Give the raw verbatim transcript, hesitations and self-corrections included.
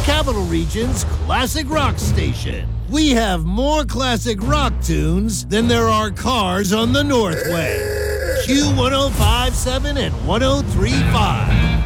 Capital Region's classic rock station. We have more classic rock tunes than there are cars on the Northway. Q one oh five point seven and one oh three point five.